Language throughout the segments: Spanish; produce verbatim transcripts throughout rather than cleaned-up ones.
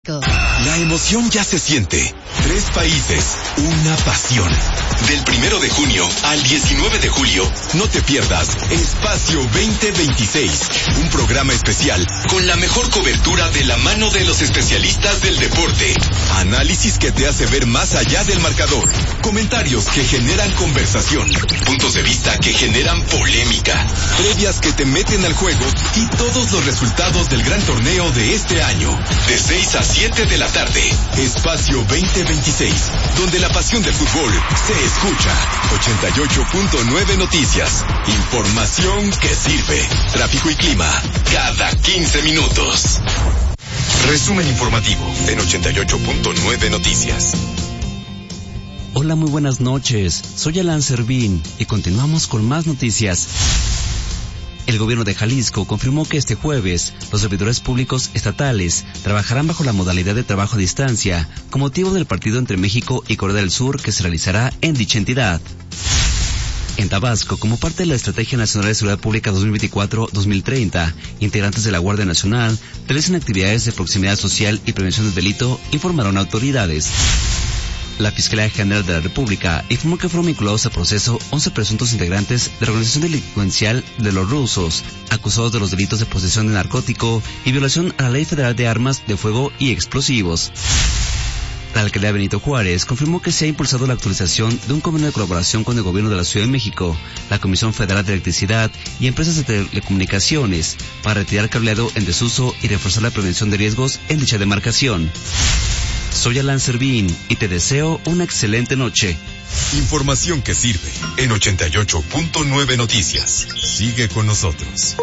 México. La emoción ya se siente. Tres países, una pasión. Del primero de junio al diecinueve de julio, no te pierdas Espacio veinte veintiséis, un programa especial con la mejor cobertura de la mano de los especialistas del deporte. Análisis que te hace ver más allá del marcador. Comentarios que generan conversación. Puntos de vista que generan polémica. Previas que te meten al juego y todos los resultados del gran torneo de este año. De seis a siete de la tarde. Espacio veinte veintiséis, donde la pasión del fútbol se escucha. ochenta y ocho punto nueve Noticias. Información que sirve. Tráfico y clima cada quince minutos. Resumen informativo en ochenta y ocho punto nueve Noticias. Hola, muy buenas noches. Soy Alan Servín y continuamos con más noticias. El gobierno de Jalisco confirmó que este jueves los servidores públicos estatales trabajarán bajo la modalidad de trabajo a distancia con motivo del partido entre México y Corea del Sur que se realizará en dicha entidad. En Tabasco, como parte de la Estrategia Nacional de Seguridad Pública dos mil veinticuatro a dos mil treinta, integrantes de la Guardia Nacional realizan actividades de proximidad social y prevención del delito, informaron autoridades. La Fiscalía General de la República informó que fueron vinculados al proceso once presuntos integrantes de la organización delincuencial de los rusos, acusados de los delitos de posesión de narcótico y violación a la Ley Federal de Armas de Fuego y Explosivos. La alcaldía Benito Juárez confirmó que se ha impulsado la actualización de un convenio de colaboración con el gobierno de la Ciudad de México, la Comisión Federal de Electricidad y empresas de telecomunicaciones para retirar cableado en desuso y reforzar la prevención de riesgos en dicha demarcación. Soy Alan Servín y te deseo una excelente noche. Información que sirve en ochenta y ocho punto nueve Noticias. Sigue con nosotros.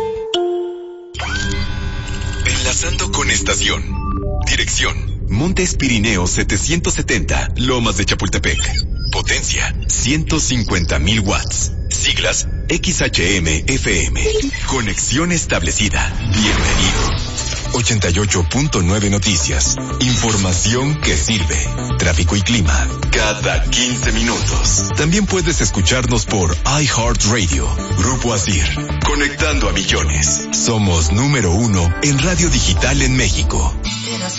Enlazando con estación. Dirección: Montes Pirineos setecientos setenta, Lomas de Chapultepec. Potencia: ciento cincuenta mil watts. Siglas: X H M F M. Conexión establecida. Bienvenido. ochenta y ocho punto nueve Noticias. Información que sirve. Tráfico y clima cada quince minutos. También puedes escucharnos por iHeartRadio. Grupo Asir. Conectando a millones. Somos número uno en radio digital en México.